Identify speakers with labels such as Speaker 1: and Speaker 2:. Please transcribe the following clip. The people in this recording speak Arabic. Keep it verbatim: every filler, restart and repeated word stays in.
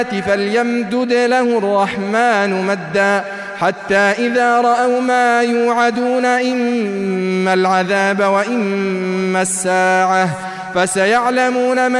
Speaker 1: فليمدد له الرحمن مدا حتى إذا رأوا ما يوعدون إما العذاب وإما الساعة فسيعلمون من